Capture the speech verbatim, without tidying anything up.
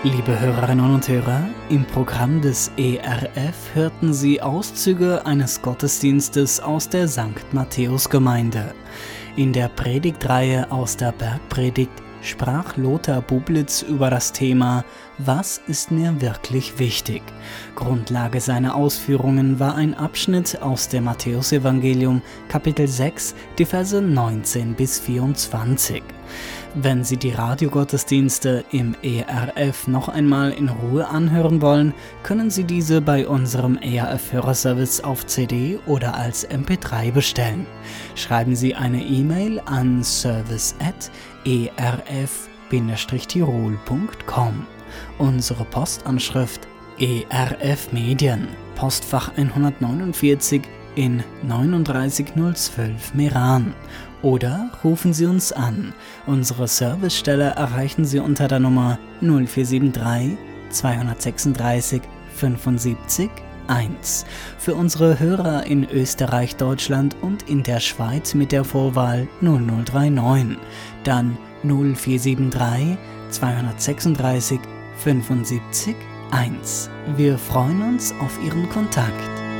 Liebe Hörerinnen und Hörer, im Programm des E R F hörten Sie Auszüge eines Gottesdienstes aus der Sankt Matthäus-Gemeinde. In der Predigtreihe aus der Bergpredigt sprach Lothar Bublitz über das Thema »Was ist mir wirklich wichtig?« Grundlage seiner Ausführungen war ein Abschnitt aus dem Matthäusevangelium, Kapitel sechs, die Verse neunzehn bis vierundzwanzig. Wenn Sie die Radiogottesdienste im E R F noch einmal in Ruhe anhören wollen, können Sie diese bei unserem E R F-Hörerservice auf C D oder als M P drei bestellen. Schreiben Sie eine E-Mail an service at e r f bindestrich tirol punkt com. Unsere Postanschrift E R F Medien, Postfach hundertneunundvierzig in neununddreißig null zwölf Meran. Oder rufen Sie uns an. Unsere Servicestelle erreichen Sie unter der Nummer null vier sieben drei zweihundertsechsunddreißig fünfundsiebzig eins. Für unsere Hörer in Österreich, Deutschland und in der Schweiz mit der Vorwahl null null drei neun. Dann null vier sieben drei zweihundertsechsunddreißig fünfundsiebzig eins. Wir freuen uns auf Ihren Kontakt.